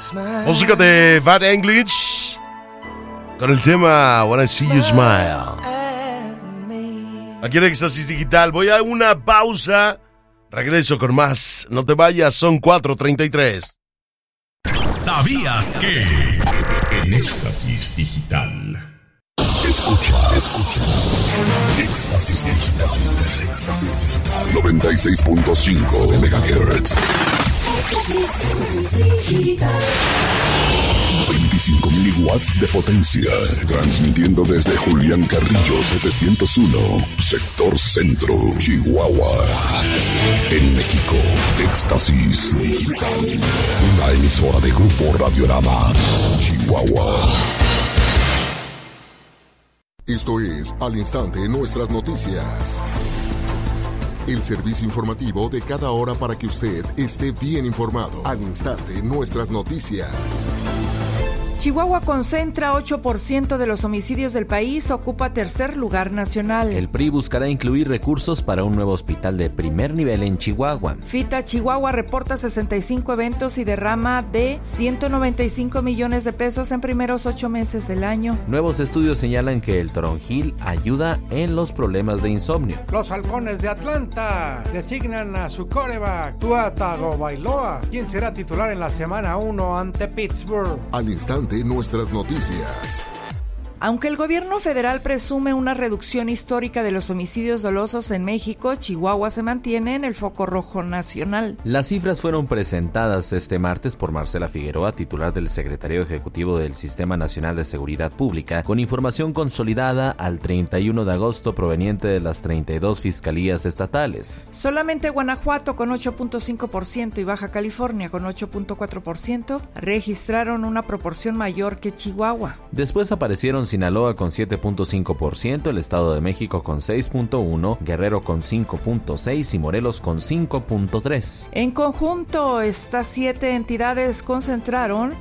Música de Bad English con el tema When I See You Smile. Aquí en Éxtasis Digital. Voy a una pausa. Regreso con más. No te vayas, son 4:33. ¿Sabías que? En Éxtasis Digital. Escucha. Éxtasis Digital. 96.5 MHz. 25 miliwatts de potencia. Transmitiendo desde Julián Carrillo 701, sector centro, Chihuahua. En México, Éxtasis Digital. Una emisora de Grupo Radiorama, Chihuahua. Esto es Al Instante Nuestras Noticias. El servicio informativo de cada hora para que usted esté bien informado. Al Instante Nuestras Noticias. Chihuahua concentra 8% de los homicidios del país, ocupa tercer lugar nacional. El PRI buscará incluir recursos para un nuevo hospital de primer nivel en Chihuahua. FITA Chihuahua reporta 65 eventos y derrama de 195 millones de pesos en primeros 8 meses del año. Nuevos estudios señalan que el toronjil ayuda en los problemas de insomnio. Los Halcones de Atlanta designan a su quarterback Tua Tagovailoa, quien será titular en la semana 1 ante Pittsburgh. Al Instante Nuestras Noticias. Aunque el gobierno federal presume una reducción histórica de los homicidios dolosos en México, Chihuahua se mantiene en el foco rojo nacional. Las cifras fueron presentadas este martes por Marcela Figueroa, titular del Secretario Ejecutivo del Sistema Nacional de Seguridad Pública, con información consolidada al 31 de agosto proveniente de las 32 fiscalías estatales. Solamente Guanajuato, con 8.5%, y Baja California, con 8.4%, registraron una proporción mayor que Chihuahua. Después aparecieron Sinaloa con 7.5%, el Estado de México con 6.1%, Guerrero con 5.6% y Morelos con 5.3%. En conjunto, estas 7 entidades concentraron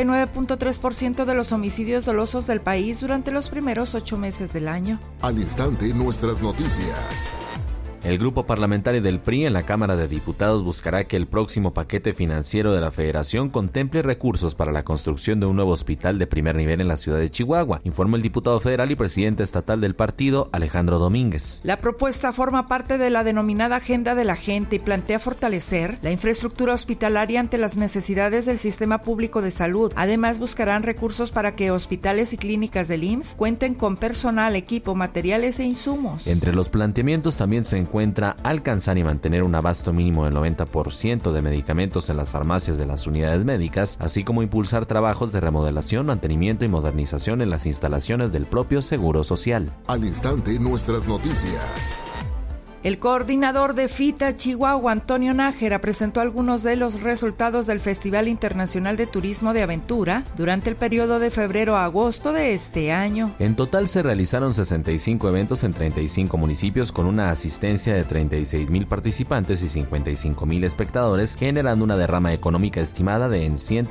49.3% de los homicidios dolosos del país durante los primeros 8 meses del año. Al Instante Nuestras Noticias. El grupo parlamentario del PRI en la Cámara de Diputados buscará que el próximo paquete financiero de la Federación contemple recursos para la construcción de un nuevo hospital de primer nivel en la ciudad de Chihuahua, informó el diputado federal y presidente estatal del partido, Alejandro Domínguez. La propuesta forma parte de la denominada Agenda de la Gente y plantea fortalecer la infraestructura hospitalaria ante las necesidades del sistema público de salud. Además, buscarán recursos para que hospitales y clínicas del IMSS cuenten con personal, equipo, materiales e insumos. Entre los planteamientos también se encuentra alcanzar y mantener un abasto mínimo del 90% de medicamentos en las farmacias de las unidades médicas, así como impulsar trabajos de remodelación, mantenimiento y modernización en las instalaciones del propio Seguro Social. Al Instante Nuestras Noticias. El coordinador de FITA Chihuahua, Antonio Nájera, presentó algunos de los resultados del Festival Internacional de Turismo de Aventura durante el periodo de febrero a agosto de este año. En total se realizaron 65 eventos en 35 municipios con una asistencia de 36,000 participantes y 55,000 espectadores, generando una derrama económica estimada de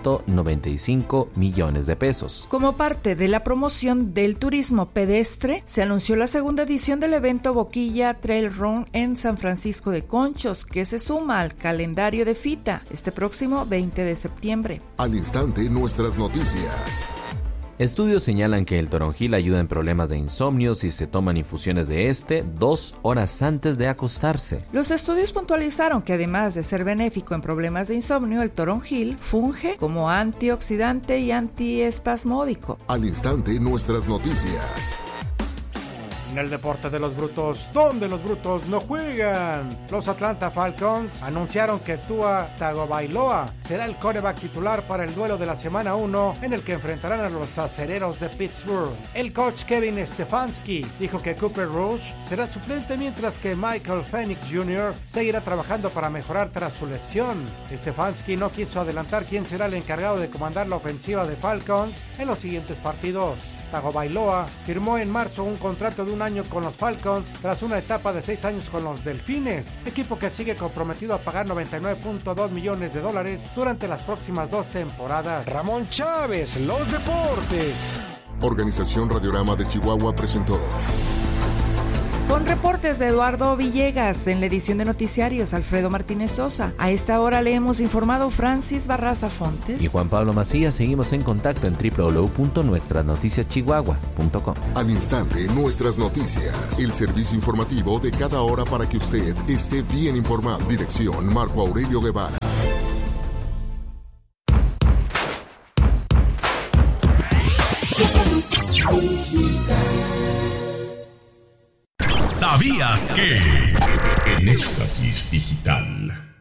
195 millones de pesos. Como parte de la promoción del turismo pedestre, se anunció la segunda edición del evento Boquilla Trail Run en San Francisco de Conchos, que se suma al calendario de FITA este próximo 20 de septiembre. Al Instante Nuestras Noticias. Estudios señalan que el toronjil ayuda en problemas de insomnio si se toman infusiones de 2 horas antes de acostarse. Los estudios puntualizaron que además de ser benéfico en problemas de insomnio, el toronjil funge como antioxidante y antiespasmódico. Al Instante Nuestras Noticias. En el deporte de los brutos, donde los brutos no juegan. Los Atlanta Falcons anunciaron que Tua Tagovailoa será el quarterback titular para el duelo de la semana 1 en el que enfrentarán a los acereros de Pittsburgh. El coach Kevin Stefanski dijo que Cooper Rush será suplente, mientras que Michael Penix Jr. seguirá trabajando para mejorar tras su lesión. Stefanski no quiso adelantar quién será el encargado de comandar la ofensiva de Falcons en los siguientes partidos. Tagovailoa firmó en marzo un contrato de 1 año con los Falcons tras una etapa de 6 años con los Delfines, equipo que sigue comprometido a pagar $99.2 millones durante las próximas 2 temporadas. Ramón Chávez, los deportes. Organización Radiorama de Chihuahua presentó Con reportes de Eduardo Villegas en la edición de noticiarios, Alfredo Martínez Sosa. A esta hora le hemos informado Francis Barraza Fontes y Juan Pablo Macías. Seguimos en contacto en www.nuestranoticiaschihuahua.com. Al instante, nuestras noticias. El servicio informativo de cada hora para que usted esté bien informado. Dirección Marco Aurelio Guevara. ¿Sabías que? En Éxtasis Digital.